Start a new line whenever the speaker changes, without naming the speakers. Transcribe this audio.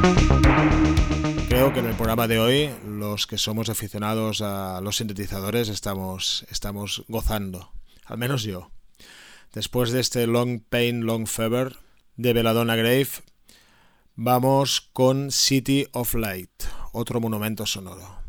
Creo que en el programa de hoy los que somos aficionados a los sintetizadores estamos gozando, al menos yo. Después de este Long Pain, Long Fever de Belladonna Grave, vamos con City of Light, otro monumento sonoro.